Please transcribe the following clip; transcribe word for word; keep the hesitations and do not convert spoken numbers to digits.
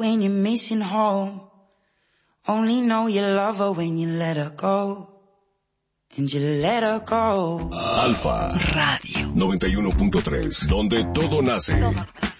when you're missing home. Only know you love her when you let her go. And you let her go. Alfa Radio noventa y uno punto tres, donde todo nace. Todo nace.